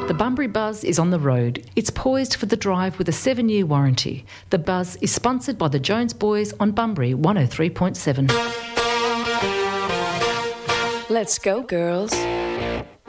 The Bunbury Buzz is on the road. It's poised for the drive with a 7-year warranty. The Buzz is sponsored by the Jones Boys on Bunbury 103.7. Let's go, girls.